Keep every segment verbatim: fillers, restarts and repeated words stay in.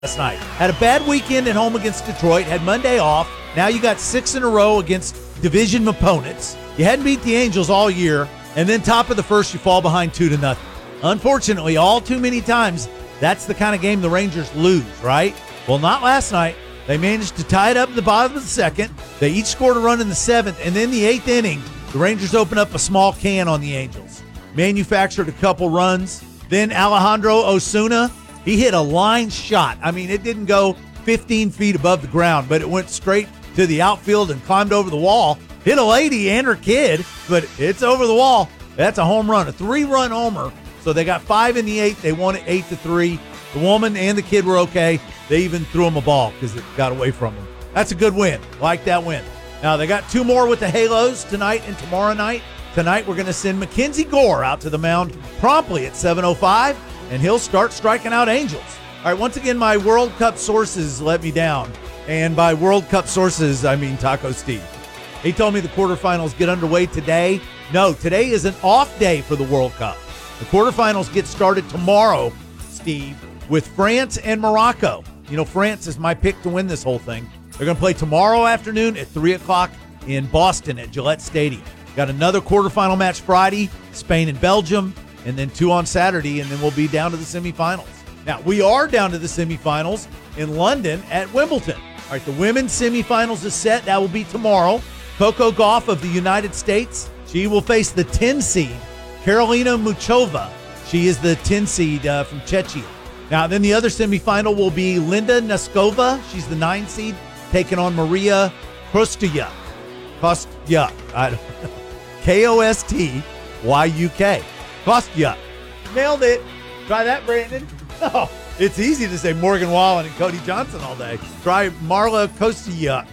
last night. Had a bad weekend at home against Detroit, had Monday off. Now you got six in a row against division opponents. You hadn't beat the Angels all year, and then top of the first, you fall behind two to nothing. Unfortunately, all too many times, that's the kind of game the Rangers lose, right? Well, not last night. They managed to tie it up in the bottom of the second. They each scored a run in the seventh, and then the eighth inning, the Rangers opened up a small can on the Angels. Manufactured a couple runs. Then Alejandro Osuna, he hit a line shot. I mean, it didn't go fifteen feet above the ground, but it went straight to the outfield and climbed over the wall. Hit a lady and her kid, but it's over the wall. That's a home run, a three-run homer. So they got five in the eighth. They won it eight to three. The woman and the kid were okay. They even threw him a ball because it got away from them. That's a good win. Like that win. Now, they got two more with the Halos tonight and tomorrow night. Tonight, we're going to send Mackenzie Gore out to the mound promptly at seven oh five, and he'll start striking out Angels. All right, once again, my World Cup sources let me down. And by World Cup sources, I mean Taco Steve. He told me the quarterfinals get underway today. No, today is an off day for the World Cup. The quarterfinals get started tomorrow, Steve, with France and Morocco. You know, France is my pick to win this whole thing. They're going to play tomorrow afternoon at three o'clock in Boston at Gillette Stadium. Got another quarterfinal match Friday, Spain and Belgium, and then two on Saturday, and then we'll be down to the semifinals. Now, we are down to the semifinals in London at Wimbledon. All right, the women's semifinals is set. That will be tomorrow. Coco Gauff of the United States, she will face the ten seed, Karolina Muchova. She is the ten seed uh, from Czechia. Now, then the other semifinal will be Linda Neskova. She's the nine seed, taking on Maria Kostyuk. Kostyuk. I don't know. K O S T Y U K. Kostyuk. Nailed it. Try that, Brandon. Oh, it's easy to say Morgan Wallen and Cody Johnson all day. Try Marla Kostyuk.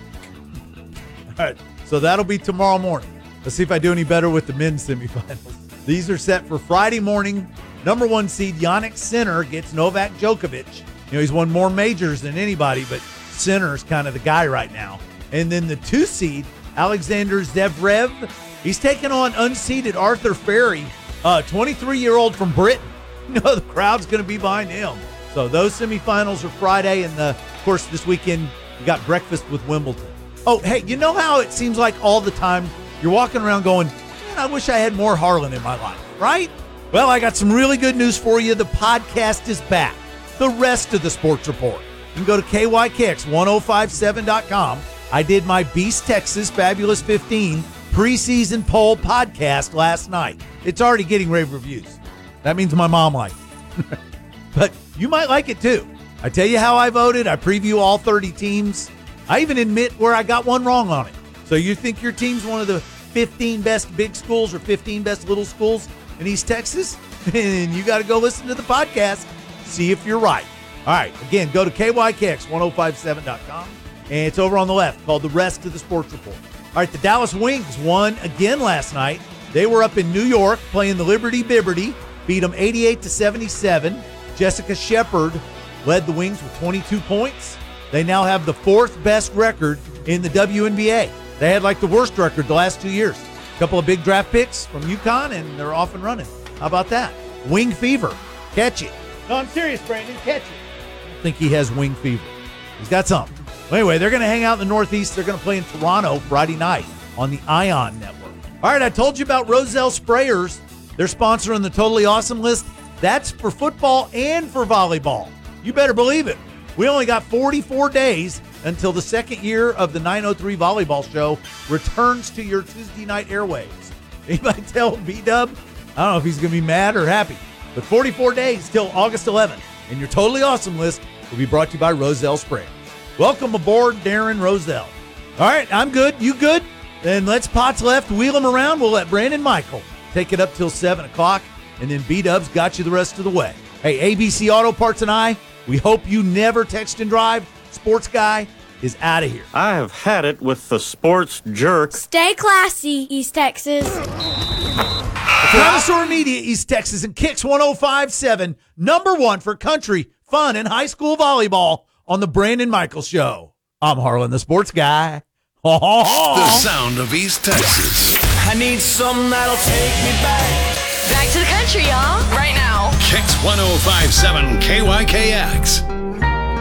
All right, so that'll be tomorrow morning. Let's see if I do any better with the men's semifinals. These are set for Friday morning. Number one seed Jannik Sinner gets Novak Djokovic. You know, he's won more majors than anybody, but Sinner's kind of the guy right now. And then the two seed, Alexander Zverev, he's taking on unseeded Arthur Ferry, a twenty-three-year-old from Britain. You know, the crowd's going to be behind him. So those semifinals are Friday, and the, of course, this weekend you got breakfast with Wimbledon. Oh, hey, you know how it seems like all the time you're walking around going, man, I wish I had more Harlan in my life, right? Well, I got some really good news for you. The podcast is back. The rest of the sports report. You can go to K Y K X ten fifty-seven dot com. I did my Beast Texas Fabulous fifteen preseason poll podcast last night. It's already getting rave reviews. That means my mom liked it. But you might like it too. I tell you how I voted. I preview all thirty teams. I even admit where I got one wrong on it. So you think your team's one of the fifteen best big schools or fifteen best little schools in East Texas? And you got to go listen to the podcast, see if you're right. All right, again, go to K Y K X ten fifty-seven dot com. And it's over on the left called The Rest of the Sports Report. All right, the Dallas Wings won again last night. They were up in New York playing the Liberty Bibberty, beat them eighty-eight to seventy-seven. Jessica Shepard led the Wings with twenty-two points. They now have the fourth best record in the W N B A. They had like the worst record the last two years. A couple of big draft picks from UConn, and they're off and running. How about that? Wing fever. Catch it. No, I'm serious, Brandon. Catch it. I don't think he has wing fever. He's got something. Well, anyway, they're going to hang out in the Northeast. They're going to play in Toronto Friday night on the Ion Network. All right, I told you about Roselle Sprayers. They're sponsoring the Totally Awesome list. That's for football and for volleyball. You better believe it. We only got forty-four days until the second year of the nine oh three Volleyball Show returns to your Tuesday night airwaves. Anybody tell B-Dub? I don't know if he's going to be mad or happy. But forty-four days till August eleventh. And your Totally Awesome list will be brought to you by Roselle Sprayers. Welcome aboard, Darren Roselle. All right, I'm good. You good? Then let's Potts left, wheel him around. We'll let Brandon Michael take it up till seven o'clock. And then B-Dub's got you the rest of the way. Hey, A B C Auto Parts and I, we hope you never text and drive. Sports Guy is out of here. I have had it with the sports jerk. Stay classy, East Texas. Connoisseur Media, East Texas, and Kicks ten fifty-seven, number one for country, fun, and high school volleyball on the Brandon Michaels Show. I'm Harlan, the sports guy. The sound of East Texas. I need something that'll take me back. Back to the country, y'all. Right now. Kicks ten fifty-seven K Y K X.